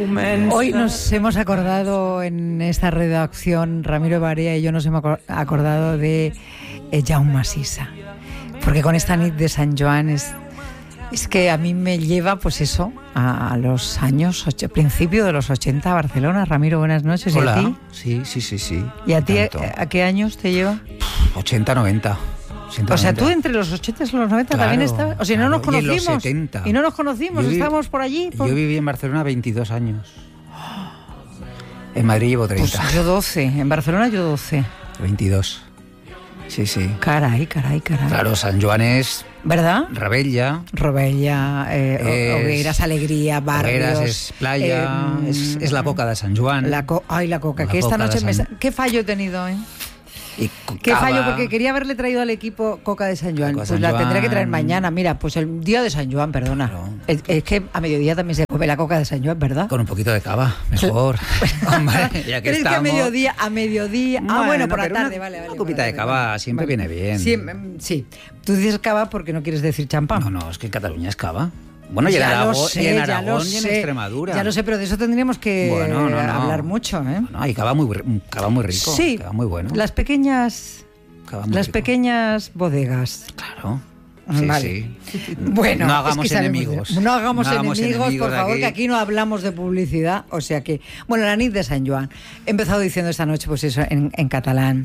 Hoy nos hemos acordado en esta redacción, Ramiro Barea y yo nos hemos acordado de Jaume Sisa, porque con esta nit de San Joan es que a mí me lleva, pues eso, a los años, principio de los 80 a Barcelona. Ramiro, buenas noches. Hola. ¿Y a ti? Sí. ¿Y a ti Tanto. a qué años te lleva? 80, 90. O sea, tú entre los 80 y los 90 Claro, también estabas. O sea, no nos claro. Y en conocimos. los 70. Y no nos conocimos, estábamos por allí. Yo viví en Barcelona 22 años. En Madrid llevo 30. Pues yo 12. En Barcelona yo 12. 22. Sí. Caray. Claro, San Joan es ¿Verdad? Rebella. Rovella, hogueras, alegría, barrios. Hogueras es playa, es la coca de San Joan. La coca, La que esta coca noche de San- ¿Qué fallo he tenido, Y ¿Qué cava. fallo? Porque quería haberle traído al equipo coca de San Joan. Coca de Pues San la Joan. tendré que traer mañana. Mira, pues el día de San Joan, perdona. Claro. Es que a mediodía también se come la coca de San Joan, ¿verdad? Con un poquito de cava, mejor. Hombre, ya que ¿Crees estamos. que a mediodía? Bueno, por la pero tarde, una, vale. Una copita de cava siempre viene bien. Sí. Tú dices cava porque no quieres decir champán. No, es que en Cataluña es cava. Bueno, y en Aragón, y en Extremadura. Ya lo sé, pero de eso tendríamos que hablar mucho, ¿eh? No, hay cava muy rico. Sí, cava muy bueno. Las pequeñas bodegas. Claro. Vale. Sí. Bueno, no hagamos es que enemigos. No hagamos enemigos, por favor, aquí. que aquí no hablamos de publicidad. O sea que, bueno, la nit de San Joan. He empezado diciendo esta noche, pues eso, en catalán.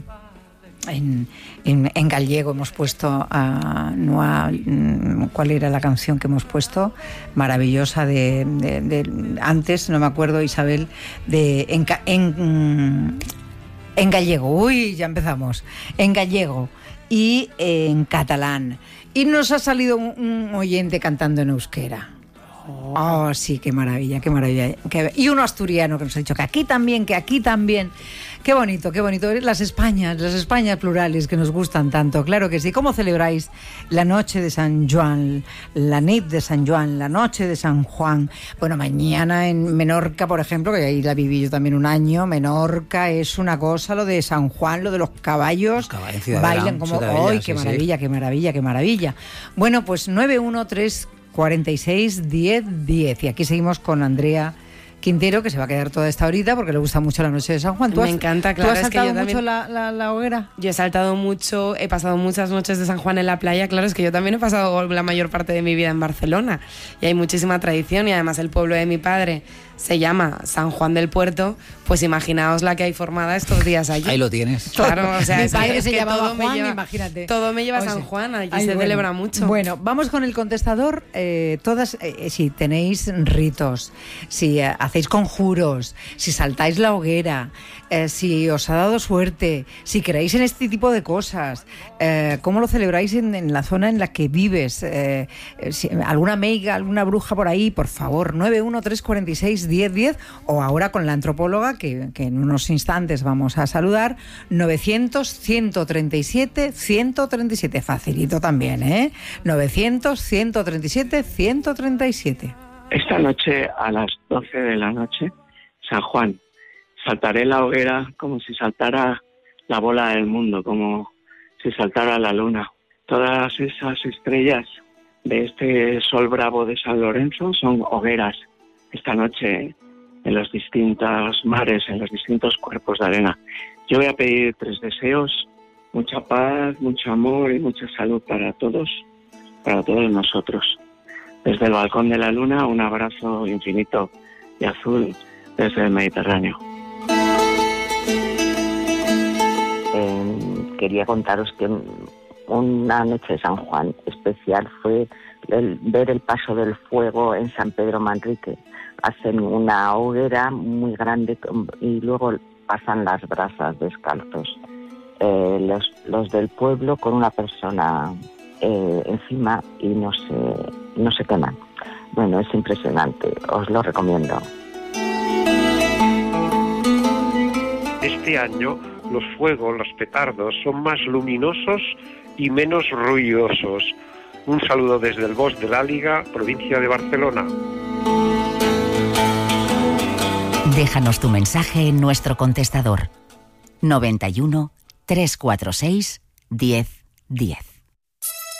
En gallego hemos puesto ¿cuál era la canción que hemos puesto? Maravillosa de antes, no me acuerdo, Isabel, en gallego. Uy, ya empezamos. En gallego y en catalán. Y nos ha salido un oyente cantando en euskera. Oh, sí, qué maravilla. Y uno asturiano que nos ha dicho que aquí también. Qué bonito. Las Españas plurales que nos gustan tanto. Claro que sí. ¿Cómo celebráis la noche de San Joan, la nit de San Joan, la noche de San Juan? Bueno, mañana en Menorca, por ejemplo, que ahí la viví yo también un año, Menorca es una cosa, lo de San Juan, lo de los caballos. Bailan como... ¡Ay, qué maravilla! Bueno, pues 913461010. Y aquí seguimos con Andrea Quintero, que se va a quedar toda esta horita porque le gusta mucho la noche de San Juan. Me encanta, claro. ¿Tú has saltado mucho también... la hoguera? Yo he saltado mucho, he pasado muchas noches de San Juan en la playa. Claro, es que yo también he pasado la mayor parte de mi vida en Barcelona y hay muchísima tradición y además el pueblo de mi padre se llama San Juan del Puerto, pues imaginaos la que hay formada estos días allí. Ahí lo tienes. Claro, o sea, mi padre se llamaba todo Juan, imagínate. Todo me lleva a San Juan, allí se celebra mucho. Bueno, vamos con el contestador. Todas, si tenéis ritos, si hacéis conjuros, si saltáis la hoguera, si os ha dado suerte, si creéis en este tipo de cosas, ¿cómo lo celebráis en la zona en la que vives? ¿Alguna meiga, alguna bruja por ahí? Por favor, 913461010 o ahora con la antropóloga que en unos instantes vamos a saludar, 900-137-137. Facilito también, 900-137-137. Esta noche a las 12 de la noche, San Juan, saltaré la hoguera como si saltara la bola del mundo, como si saltara la luna. Todas esas estrellas de este sol bravo de San Lorenzo son hogueras. Esta noche en los distintos mares, en los distintos cuerpos de arena. Yo voy a pedir 3 deseos: mucha paz, mucho amor y mucha salud para todos nosotros. Desde el balcón de la luna, un abrazo infinito y azul desde el Mediterráneo. Quería contaros que una noche de San Juan especial fue ver el paso del fuego en San Pedro Manrique. Hacen una hoguera muy grande y luego pasan las brasas descalzos. Los del pueblo con una persona encima y no se queman. Bueno, es impresionante, os lo recomiendo. Este año los fuegos, los petardos, son más luminosos y menos ruidosos. Un saludo desde el Bosc de l'Àliga, provincia de Barcelona. Déjanos tu mensaje en nuestro contestador 91 346 1010.